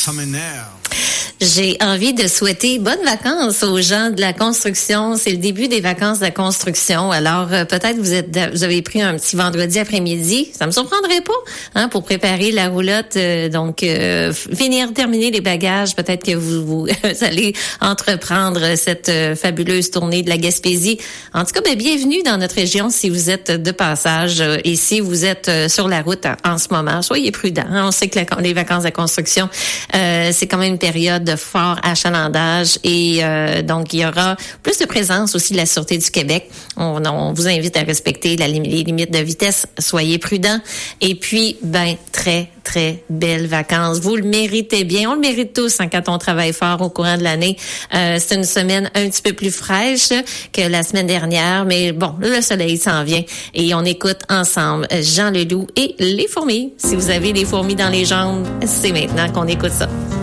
Ça m'énerve. J'ai envie de souhaiter bonnes vacances aux gens de la construction. C'est le début des vacances de la construction. Alors, peut-être vous avez pris un petit vendredi après-midi. Ça me surprendrait pas, pour préparer la roulotte. Terminer les bagages. Peut-être que vous allez entreprendre cette fabuleuse tournée de la Gaspésie. En tout cas, bienvenue dans notre région si vous êtes de passage et si vous êtes sur la route en ce moment. Soyez prudents. On sait que les vacances de la construction, c'est quand même une période de fort achalandage et donc il y aura plus de présence aussi de la Sûreté du Québec. On vous invite à respecter les limites de vitesse. Soyez prudents. Et puis, très, très belles vacances. Vous le méritez bien. On le mérite tous quand on travaille fort au courant de l'année. C'est une semaine un petit peu plus fraîche que la semaine dernière, mais bon, le soleil s'en vient et on écoute ensemble Jean Leloup et les fourmis. Si vous avez des fourmis dans les jambes, c'est maintenant qu'on écoute ça.